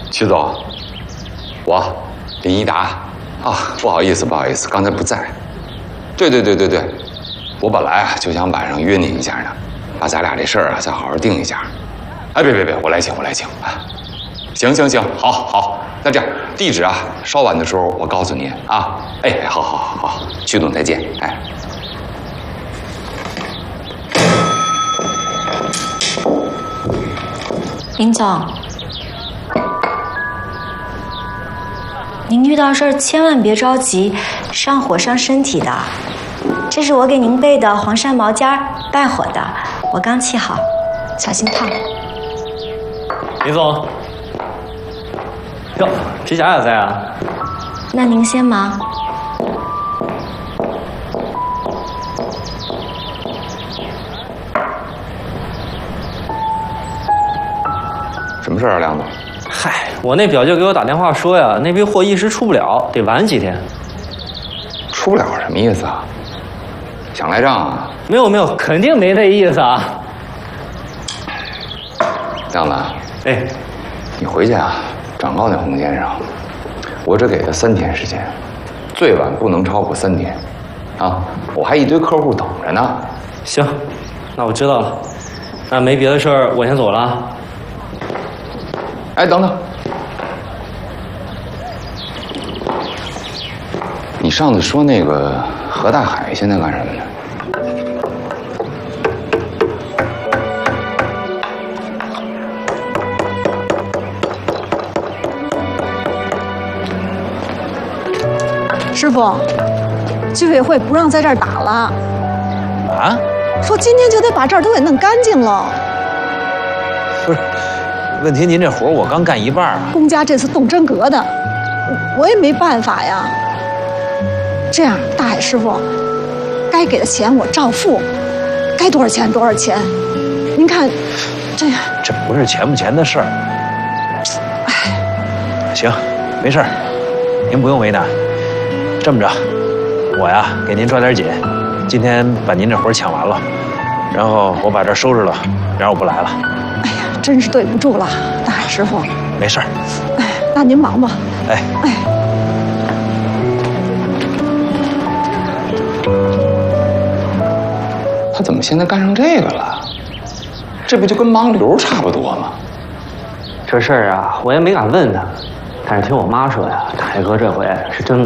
曲总，我林一达啊，不好意思，刚才不在。对，我本来啊就想晚上约您一下呢，把咱俩这事儿啊再好好定一下。哎，别，我来请啊。行，好，那这样地址啊，稍晚的时候我告诉您啊。哎，好，曲总再见，哎。 林总，您遇到事儿千万别着急，上火伤身体的。这是我给您备的黄山毛尖儿，败火的，我刚沏好，小心烫。 林总，哟，皮夹也在啊。 那您先忙。 什么事啊，亮子？ 嗨，我那表舅给我打电话说呀，那批货一时出不了，得晚几天。 出不了什么意思啊？想赖账啊？ 没有，肯定没那意思啊。 亮子， 哎， 你回去啊，转告那洪先生，我只给他3天时间，最晚不能超过3天，啊，我还一堆客户等着呢。 行，那我知道了。那没别的事儿，我先走了啊。 哎，等等，你上次说那个何大海现在干什么呢？ 师傅，居委会不让在这儿打了。 啊？ 说今天就得把这儿都给弄干净了。 不是，问题您这活我刚干一半啊。 公家这次动真格的，我也没办法呀。这样，大海师傅，该给的钱我照付，该多少钱多少钱。您看， 这不是钱不钱的事儿。行，没事儿，您不用为难。这么着，我呀给您抓点紧，今天把您这活抢完了，然后我把这儿收拾了，然后我不来了。 哎呀，真是对不住了，大海师傅。 没事儿。 哎，那您忙吧。 哎。 他怎么现在干上这个了？这不就跟盲流差不多吗？ 这事儿啊，我也没敢问他，但是听我妈说呀，海哥这回是真